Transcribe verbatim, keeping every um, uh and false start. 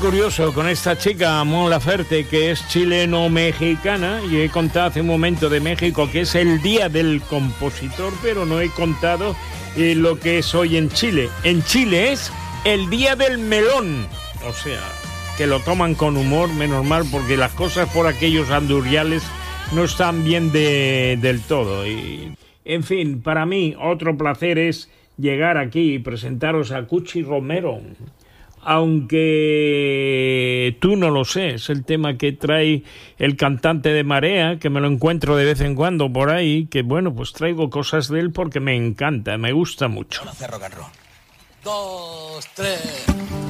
Curioso con esta chica Mon Laferte, que es chileno-mexicana, y he contado hace un momento de México que es el día del compositor, pero no he contado eh, lo que es hoy en Chile. En Chile es el día del melón, o sea, que lo toman con humor, menos mal, porque las cosas por aquellos andurriales no están bien de, del todo. Y, en fin, para mí otro placer es llegar aquí y presentaros a Cuchi Romero. Aunque tú no lo sé, es el tema que trae el cantante de Marea, que me lo encuentro de vez en cuando por ahí, que bueno, pues traigo cosas de él porque me encanta, me gusta mucho. Hola, rock and roll. Dos, tres...